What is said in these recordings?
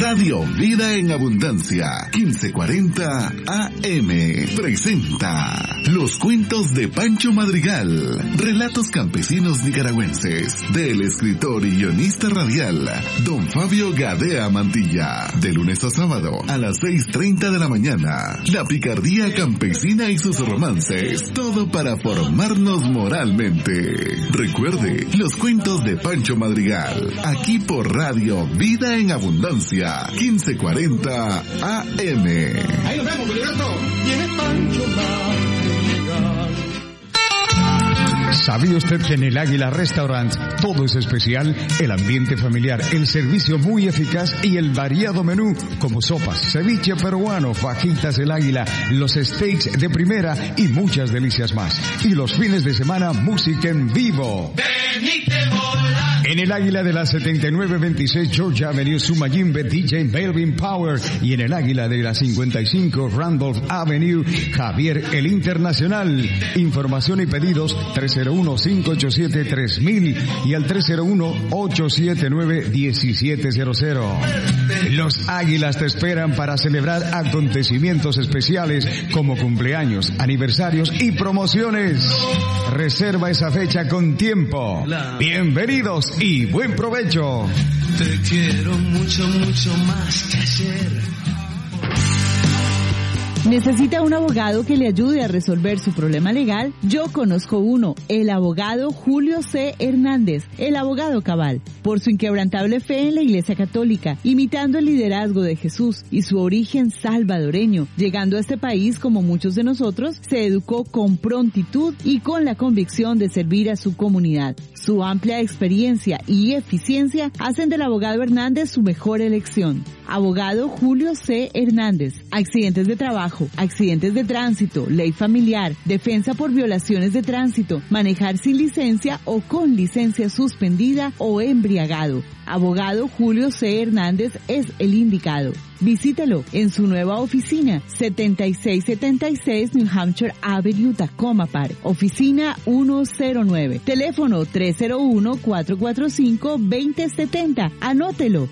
Radio Vida en Abundancia, 1540 AM, presenta Los Cuentos de Pancho Madrigal, relatos campesinos nicaragüenses, del escritor y guionista radial, don Fabio Gadea Mantilla, de lunes a sábado a las 6:30 de la mañana. La picardía campesina y sus romances, todo para formarnos moralmente. Recuerde, Los Cuentos de Pancho Madrigal, aquí por Radio Vida en Abundancia, 1540 AM. Ahí nos vemos, Gilberto. Viene Pancho Madrigal. ¿Sabía usted que en el Águila Restaurant todo es especial? El ambiente familiar, el servicio muy eficaz y el variado menú como sopas, ceviche peruano, fajitas del Águila, los steaks de primera y muchas delicias más. Y los fines de semana, música en vivo. En el Águila de la 7926 George Avenue, Sumayimbe, DJ Melvin Power. Y en el Águila de la 55 Randolph Avenue, Javier el Internacional. Información y pedidos 301-587-3000 y al 301-879-1700. Los Águilas te esperan para celebrar acontecimientos especiales como cumpleaños, aniversarios y promociones. Reserva esa fecha con tiempo. Bienvenidos y buen provecho. Te quiero mucho, mucho más que ayer. ¿Necesita un abogado que le ayude a resolver su problema legal? Yo conozco uno, el abogado Julio C. Hernández, el abogado cabal. Por su inquebrantable fe en la Iglesia Católica, imitando el liderazgo de Jesús y su origen salvadoreño, llegando a este país como muchos de nosotros, se educó con prontitud y con la convicción de servir a su comunidad. Su amplia experiencia y eficiencia hacen del abogado Hernández su mejor elección. Abogado Julio C. Hernández. Accidentes de trabajo, accidentes de tránsito, ley familiar, defensa por violaciones de tránsito, manejar sin licencia o con licencia suspendida o embriagado. Abogado Julio C. Hernández es el indicado. Visítelo en su nueva oficina, 7676 New Hampshire Avenue, Tacoma Park. Oficina 109. Teléfono 301-445-2070. Anótelo,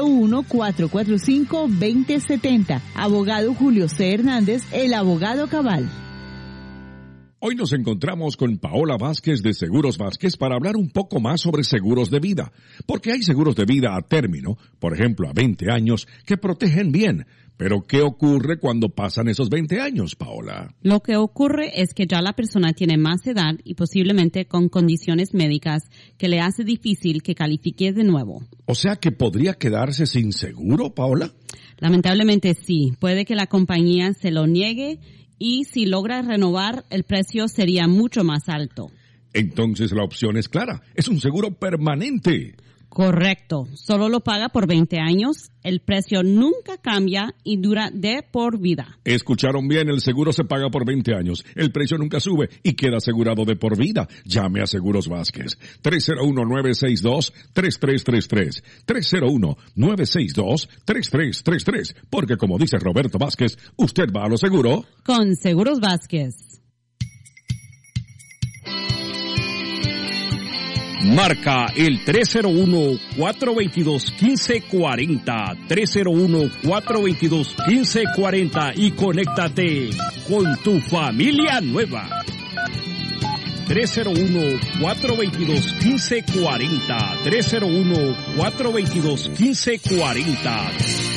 301-445-2070. Abogado Julio C. Hernández, el abogado cabal. Hoy nos encontramos con Paola Vázquez de Seguros Vázquez para hablar un poco más sobre seguros de vida. Porque hay seguros de vida a término, por ejemplo a 20 años, que protegen bien. Pero ¿qué ocurre cuando pasan esos 20 años, Paola? Lo que ocurre es que ya la persona tiene más edad y posiblemente con condiciones médicas que le hace difícil que califique de nuevo. O sea que podría quedarse sin seguro, Paola. Lamentablemente sí. Puede que la compañía se lo niegue y si logra renovar, el precio sería mucho más alto. Entonces la opción es clara. Es un seguro permanente. Correcto. Solo lo paga por 20 años. El precio nunca cambia y dura de por vida. Escucharon bien, el seguro se paga por 20 años. El precio nunca sube y queda asegurado de por vida. Llame a Seguros Vázquez. 301-962-3333. 301-962-3333. Porque como dice Roberto Vázquez, usted va a lo seguro con Seguros Vázquez. Marca el 301-422-1540, 301-422-1540 y conéctate con tu familia nueva. 301-422-1540, 301-422-1540.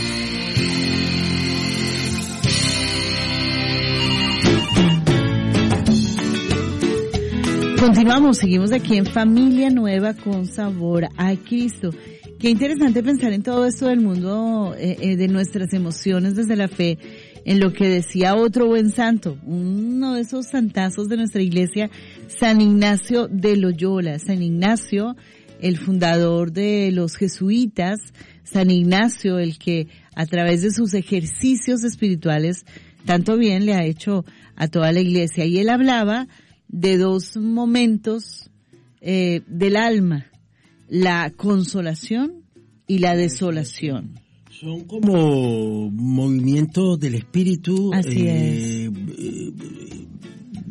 Continuamos, seguimos aquí en Familia Nueva con Sabor a Cristo. Qué interesante pensar en todo esto del mundo, de nuestras emociones desde la fe, en lo que decía otro buen santo, uno de esos santazos de nuestra iglesia, San Ignacio de Loyola. San Ignacio, el fundador de los jesuitas, San Ignacio, el que a través de sus ejercicios espirituales tanto bien le ha hecho a toda la iglesia. Y él hablaba de dos momentos del alma, la consolación y la desolación. Son como movimientos del espíritu, así es.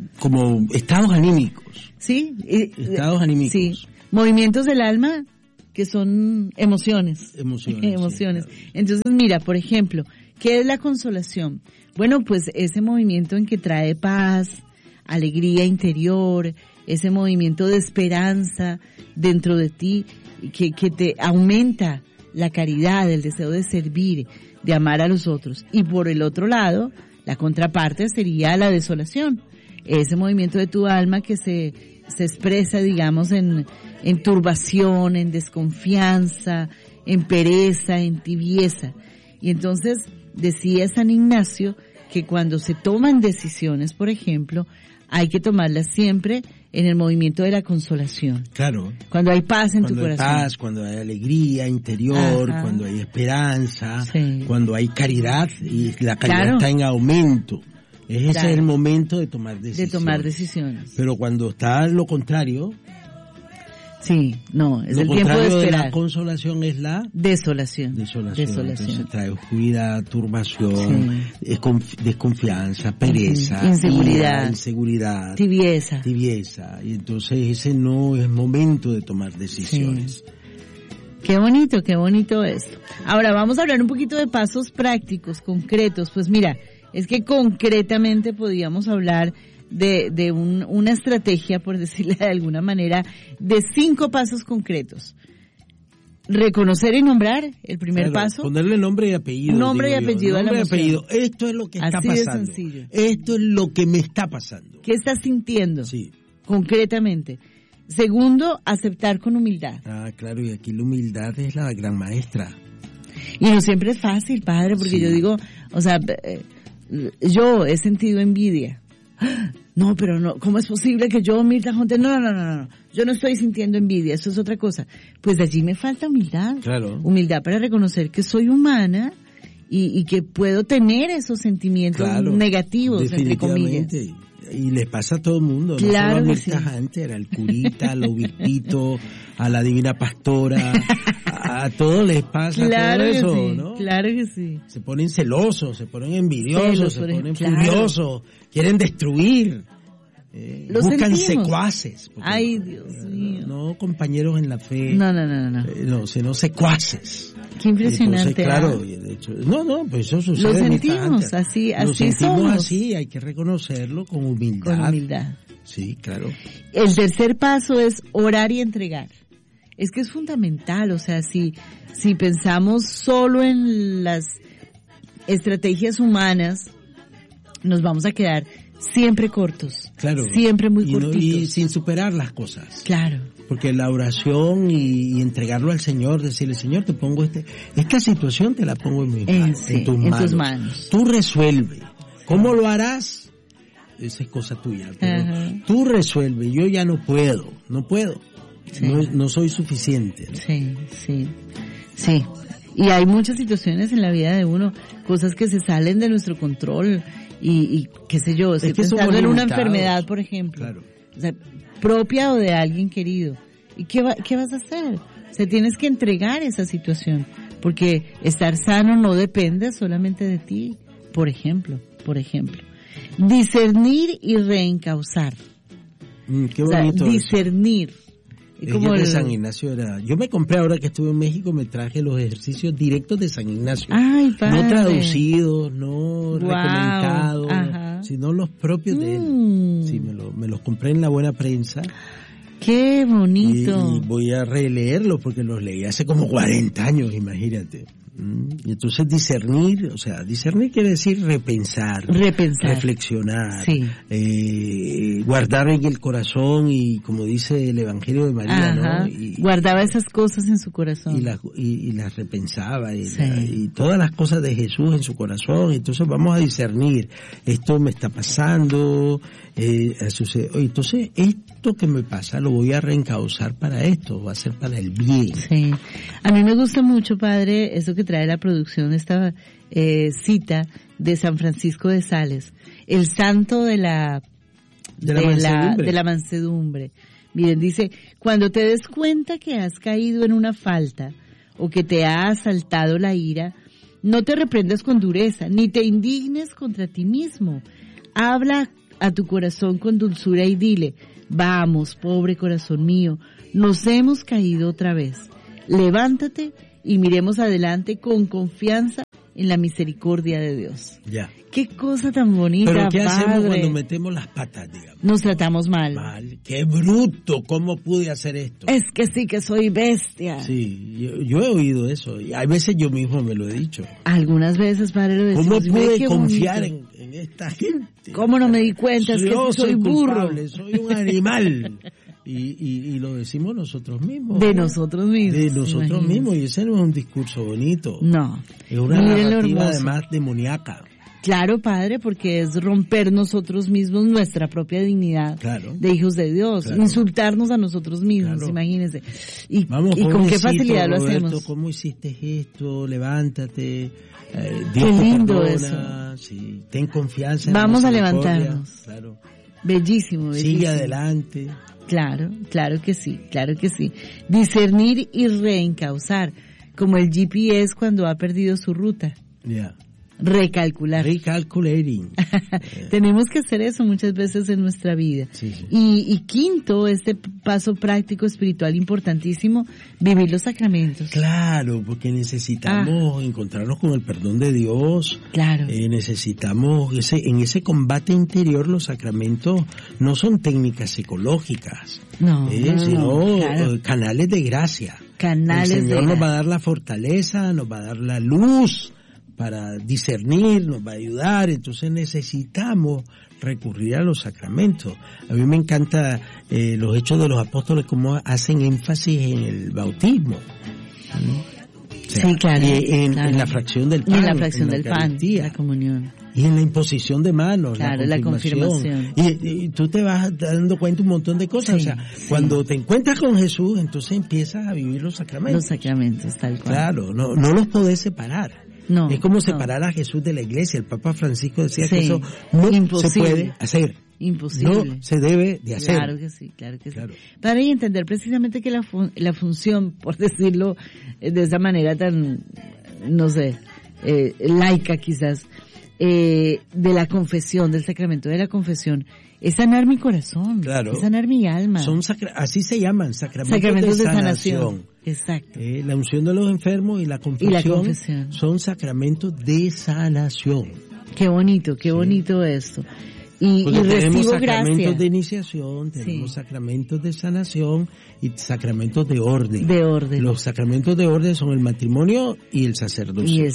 Como estados anímicos. Sí. Estados anímicos. Sí. Movimientos del alma que son emociones. Emociones. Sí, entonces, mira, por ejemplo, ¿qué es la consolación? Bueno, pues ese movimiento en que trae paz, alegría interior, ese movimiento de esperanza dentro de ti, que te aumenta la caridad, el deseo de servir, de amar a los otros. Y por el otro lado, la contraparte sería la desolación, ese movimiento de tu alma que se expresa, digamos, en turbación, en desconfianza, en pereza, en tibieza. Y entonces decía San Ignacio que cuando se toman decisiones, por ejemplo, hay que tomarlas siempre en el movimiento de la consolación. Claro. Cuando hay paz en tu corazón. Cuando hay paz, cuando hay alegría interior, cuando hay esperanza, cuando hay caridad, y la caridad está en aumento. Ese es el momento de tomar decisiones. Pero cuando está lo contrario... Sí, no, es el tiempo de esperar. Lo contrario de la consolación es la... Desolación. Entonces trae oscuridad, turbación, desconfianza, pereza, inseguridad, tibieza. Y entonces ese no es momento de tomar decisiones. Sí. Qué bonito esto. Ahora vamos a hablar un poquito de pasos prácticos, concretos. Pues mira, es que concretamente podríamos hablar de una estrategia, por decirle de alguna manera, de 5 pasos concretos. Reconocer y nombrar, el primer paso. Ponerle nombre y apellido. Nombre y apellido a la emoción. Esto es lo que está pasando. Así de sencillo. Esto es lo que me está pasando. ¿Qué estás sintiendo? Sí. Concretamente. Segundo, aceptar con humildad. Claro, y aquí la humildad es la gran maestra. Y no siempre es fácil, padre, porque yo digo, o sea, yo he sentido envidia. No, pero no, ¿cómo es posible que yo, Mirta Jonte? No, yo no estoy sintiendo envidia, eso es otra cosa. Pues de allí me falta humildad. Claro. Humildad para reconocer que soy humana y que puedo tener esos sentimientos negativos, entre comillas. Y les pasa a todo el mundo, claro, no solo a Mirta Hunter, al curita, al obispito, a la divina pastora, a todos les pasa todo eso, ¿no? Claro que sí. Se ponen celosos, se ponen envidiosos, se ponen furiosos, quieren destruir, buscan secuaces. Ay, Dios mío. No compañeros en la fe. No, sino secuaces. Qué impresionante. Entonces, claro, de hecho, pues eso sucede. Lo sentimos así somos así, hay que reconocerlo con humildad. Sí, claro. El tercer paso es orar y entregar. Es que es fundamental, o sea, si pensamos solo en las estrategias humanas, nos vamos a quedar siempre cortos. Claro. Siempre muy cortitos. Y sin superar las cosas. Claro. Porque la oración y entregarlo al Señor, decirle, Señor, te pongo esta situación te la pongo en tus manos. Tú resuelve. ¿Cómo lo harás? Esa es cosa tuya. Pero tú resuelve. Yo ya no puedo. Sí. No soy suficiente, ¿no? Sí. Y hay muchas situaciones en la vida de uno, cosas que se salen de nuestro control y qué sé yo, estoy pensando en una enfermedad, por ejemplo. Claro. O sea, propia o de alguien querido. ¿Y qué vas a hacer? O sea, tienes que entregar esa situación, porque estar sano no depende solamente de ti, por ejemplo. Discernir y reencauzar. Qué bonito. O sea, discernir. Como de San Ignacio yo me compré, ahora que estuve en México, me traje los ejercicios directos de San Ignacio. Ay, padre. No traducidos, no recomendados, sino los propios de él. Sí, me los compré en la Buena Prensa. ¡Qué bonito! Y voy a releerlos porque los leí hace como 40 años, imagínate. Y entonces discernir quiere decir repensar, reflexionar, guardar en el corazón, y como dice el Evangelio de María, ¿no? Guardaba esas cosas en su corazón y las repensaba y todas las cosas de Jesús en su corazón. Entonces vamos a discernir, esto me está pasando, entonces esto que me pasa lo voy a reencauzar para esto, va a ser para el bien. Sí. A mí me gusta mucho, padre, eso que trae la producción, esta cita de San Francisco de Sales, el santo de la mansedumbre. Miren, dice, cuando te des cuenta que has caído en una falta o que te ha asaltado la ira, no te reprendas con dureza, ni te indignes contra ti mismo. Habla a tu corazón con dulzura y dile, vamos, pobre corazón mío, nos hemos caído otra vez. levántate y miremos adelante con confianza en la misericordia de Dios. Ya. Qué cosa tan bonita, Pero ¿qué padre? hacemos cuando metemos las patas, digamos? Nos tratamos mal. Qué bruto, ¿cómo pude hacer esto? Es que sí que soy bestia. Sí, yo he oído eso, y a veces yo mismo me lo he dicho. Algunas veces, padre, lo decimos. ¿Cómo pude confiar en esta gente? ¿Cómo no me di cuenta? Es que soy burro. Culpable, soy un animal. Y lo decimos nosotros mismos. De nosotros mismos. De nosotros mismos, y ese no es un discurso bonito. No. Es una narrativa además demoníaca. Claro, padre, porque es romper nosotros mismos nuestra propia dignidad de hijos de Dios, insultarnos a nosotros mismos, imagínense. Y con qué facilidad Roberto, lo hacemos. ¿Cómo hiciste esto? Levántate. Dios qué lindo te perdona, eso. Sí, ten confianza. Vamos a levantarnos. Claro. Bellísimo, bellísimo. Sigue adelante. Claro, claro que sí, claro que sí. Discernir y reencauzar, como el GPS cuando ha perdido su ruta. Ya. Recalcular. Recalculating. Tenemos que hacer eso muchas veces en nuestra vida. Sí, sí. Y quinto, este paso práctico espiritual importantísimo, vivir los sacramentos. Claro, porque necesitamos encontrarnos con el perdón de Dios. Claro. Necesitamos en ese combate interior. Los sacramentos no son técnicas psicológicas, sino canales de gracia. Canales de gracia. El Señor nos va a dar la fortaleza, nos va a dar la luz para discernir, nos va a ayudar. Entonces necesitamos recurrir a los sacramentos. A mí me encanta los Hechos de los Apóstoles, como hacen énfasis en el bautismo. O sea, sí, claro, en la fracción del pan, y en la fracción del pan, la comunión. Y en la imposición de manos, claro, la confirmación. Y tú te vas dando cuenta un montón de cosas. Sí, o sea, cuando te encuentras con Jesús, entonces empiezas a vivir los sacramentos. Los sacramentos, tal cual. Claro, no los podés separar. No, es como separar a Jesús de la iglesia. El Papa Francisco decía que eso no se puede hacer. Imposible. No se debe de hacer. Claro que sí, claro que sí. Para entender precisamente que la función, por decirlo de esa manera tan, no sé, laica quizás, de la confesión, del sacramento de la confesión, es sanar mi corazón, es sanar mi alma. Así se llaman, sacramentos de sanación. Exacto. La unción de los enfermos y la confesión son sacramentos de sanación. Qué bonito esto. Y tenemos sacramentos gracia. De iniciación, tenemos sacramentos de sanación y sacramentos de orden. Los sacramentos de orden son el matrimonio y el sacerdocio.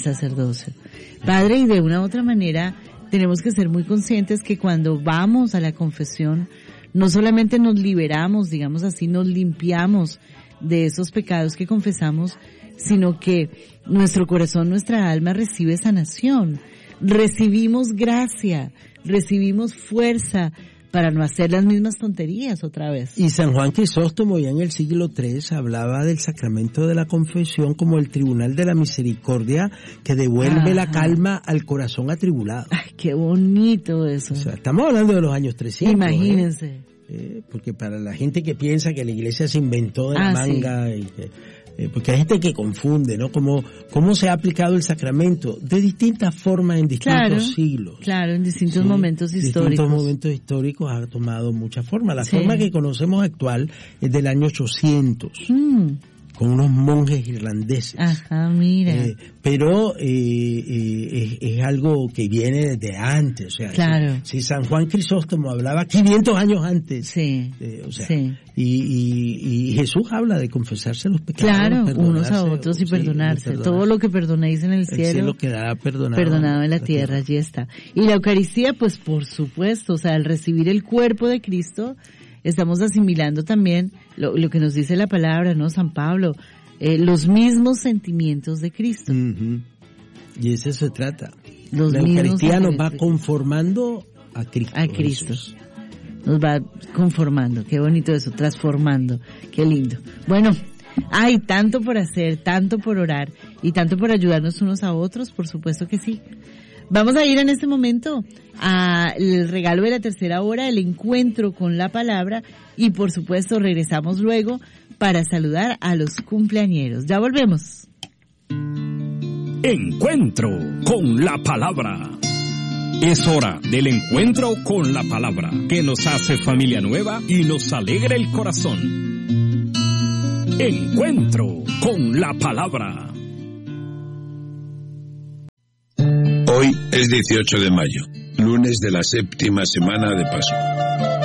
Padre, y de una u otra manera tenemos que ser muy conscientes que cuando vamos a la confesión, no solamente nos liberamos, digamos así, nos limpiamos de esos pecados que confesamos, sino que nuestro corazón, nuestra alma recibe sanación, recibimos gracia, recibimos fuerza para no hacer las mismas tonterías otra vez. Y San Juan Crisóstomo ya en el siglo III hablaba del sacramento de la confesión como el tribunal de la misericordia que devuelve la calma al corazón atribulado. Ay, qué bonito eso. O sea, estamos hablando de los años 300. Imagínense. Porque para la gente que piensa que la iglesia se inventó de la manga, y porque hay gente que confunde, ¿no? ¿Cómo se ha aplicado el sacramento? De distintas formas en distintos siglos. Claro, en distintos momentos históricos. Distintos momentos históricos ha tomado muchas formas. La forma que conocemos actual es del año 800. Con unos monjes irlandeses. Ajá, mira. Pero es algo que viene desde antes. O sea, si San Juan Crisóstomo hablaba 500 años antes. Y Jesús habla de confesarse los pecados. Claro, unos a otros y perdonarse. Todo lo que perdonéis en el cielo quedará perdonado en la tierra. Allí está. Y la Eucaristía, pues por supuesto, o sea, al recibir el cuerpo de Cristo, estamos asimilando también lo que nos dice la palabra, ¿no? San Pablo, los mismos sentimientos de Cristo. Y de eso se trata. La Eucaristía nos va conformando a Cristo. A Cristo. Nos va conformando. Qué bonito eso, transformando. Qué lindo. Bueno, hay tanto por hacer, tanto por orar y tanto por ayudarnos unos a otros, por supuesto que sí. Vamos a ir en este momento al regalo de la tercera hora, el encuentro con la palabra, y por supuesto regresamos luego para saludar a los cumpleañeros. Ya volvemos. Encuentro con la palabra. Es hora del encuentro con la palabra, que nos hace familia nueva y nos alegra el corazón. Encuentro con la Palabra. Hoy es 18 de mayo, lunes de la 7ª semana de Pascua.